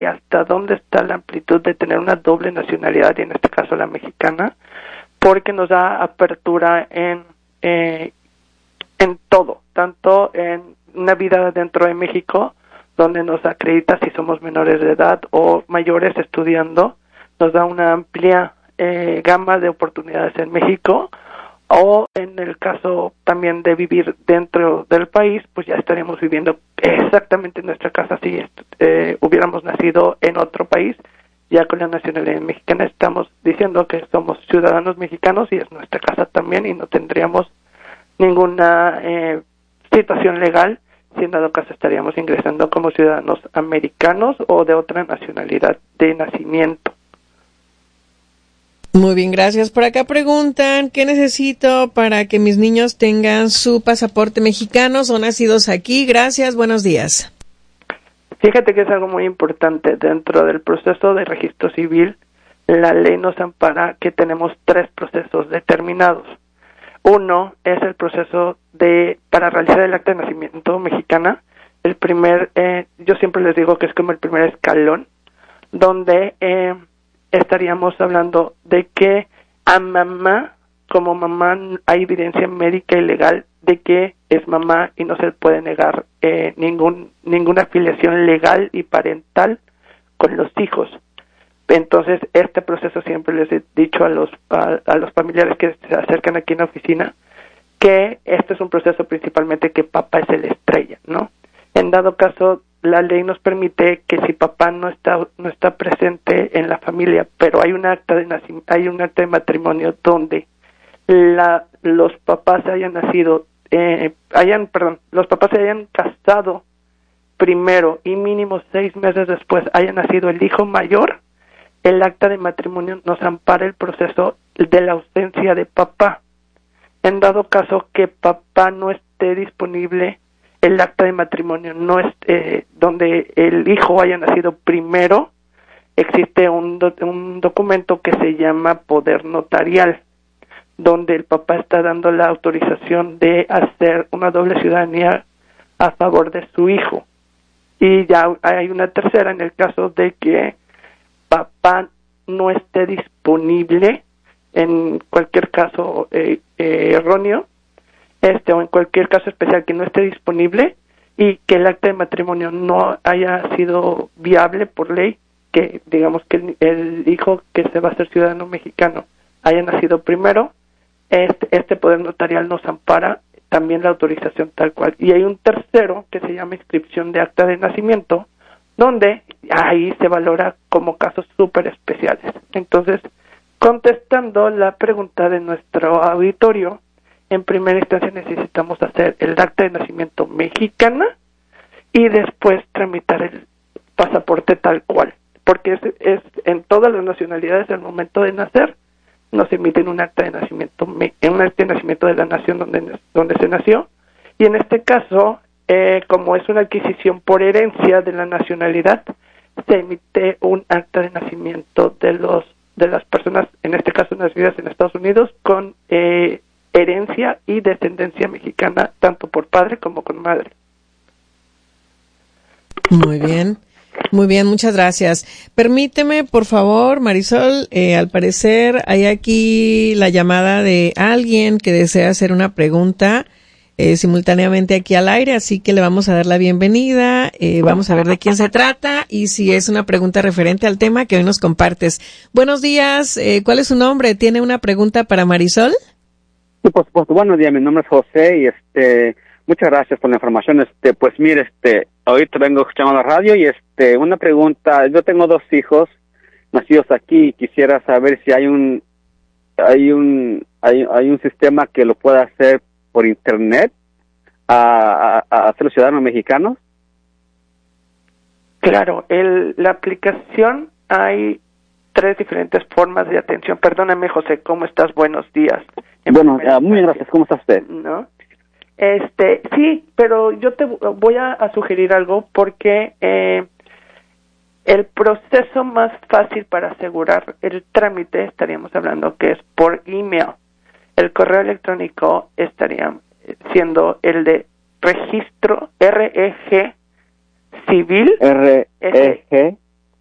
y hasta dónde está la amplitud de tener una doble nacionalidad, y en este caso la mexicana, porque nos da apertura en todo, tanto en una vida dentro de México, donde nos acredita si somos menores de edad o mayores estudiando, nos da una amplia gama de oportunidades en México, o en el caso también de vivir dentro del país, pues ya estaríamos viviendo exactamente en nuestra casa si hubiéramos nacido en otro país. Ya con la nacionalidad mexicana estamos diciendo que somos ciudadanos mexicanos y es nuestra casa también, y no tendríamos ninguna situación legal si en dado caso estaríamos ingresando como ciudadanos americanos o de otra nacionalidad de nacimiento. Muy bien, gracias. Por acá preguntan, ¿qué necesito para que mis niños tengan su pasaporte mexicano? Son nacidos aquí. Gracias, buenos días. Fíjate que es algo muy importante. Dentro del proceso de registro civil, la ley nos ampara que tenemos 3 procesos determinados. Uno es el proceso para realizar el acta de nacimiento mexicana. El primer, yo siempre les digo que es como el primer escalón, donde estaríamos hablando de que a mamá, como mamá, hay evidencia médica y legal de que es mamá y no se le puede negar ninguna afiliación legal y parental con los hijos. Entonces, este proceso siempre les he dicho a los familiares que se acercan aquí en la oficina que este es un proceso principalmente que papá es el estrella, ¿no? En dado caso, la ley nos permite que si papá no está presente en la familia, pero hay un acta de matrimonio donde los papás hayan nacido, los papás se hayan casado primero y mínimo 6 meses después haya nacido el hijo mayor, el acta de matrimonio nos ampara el proceso de la ausencia de papá. En dado caso que papá no esté disponible, el acta de matrimonio no es donde el hijo haya nacido primero, existe un documento que se llama poder notarial, donde el papá está dando la autorización de hacer una doble ciudadanía a favor de su hijo. Y ya hay una tercera en el caso de que papá no esté disponible, en cualquier caso erróneo, o en cualquier caso especial que no esté disponible, y que el acta de matrimonio no haya sido viable por ley, que digamos que el hijo que se va a hacer ciudadano mexicano haya nacido primero, este poder notarial nos ampara también la autorización tal cual. Y hay un tercero que se llama inscripción de acta de nacimiento, donde ahí se valora como casos súper especiales. Entonces, contestando la pregunta de nuestro auditorio, en primera instancia necesitamos hacer el acta de nacimiento mexicana y después tramitar el pasaporte tal cual, porque es en todas las nacionalidades al momento de nacer nos emiten un acta de nacimiento, de la nación donde se nació, y en este caso, como es una adquisición por herencia de la nacionalidad, se emite un acta de nacimiento de las personas, en este caso nacidas en Estados Unidos, con herencia y descendencia mexicana, tanto por padre como por madre. Muy bien, muchas gracias. Permíteme, por favor, Marisol, al parecer hay aquí la llamada de alguien que desea hacer una pregunta simultáneamente aquí al aire, así que le vamos a dar la bienvenida, vamos a ver de quién se trata y si es una pregunta referente al tema que hoy nos compartes. Buenos días, ¿cuál es su nombre? ¿Tiene una pregunta para Marisol? Sí, por supuesto. Buenos días, mi nombre es José y muchas gracias por la información. Pues mire, ahorita vengo escuchando la radio y una pregunta. Yo tengo 2 hijos nacidos aquí y quisiera saber si hay un sistema que lo pueda hacer por internet a hacer los ciudadanos mexicanos. Claro, la aplicación, hay 3 diferentes formas de atención. Perdóname, José, ¿cómo estás? Buenos días. Bueno, muy bien, gracias. ¿Cómo está usted? ¿No? Sí, pero yo te voy a sugerir algo porque el proceso más fácil para asegurar el trámite estaríamos hablando que es por email. El correo electrónico estaría siendo el de registro REG civil REG